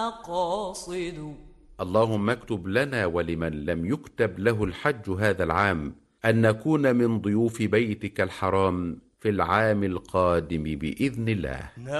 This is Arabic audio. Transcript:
قاصد. اللهم اكتب لنا ولمن لم يكتب له الحج هذا العام أن نكون من ضيوف بيتك الحرام في العام القادم بإذن الله.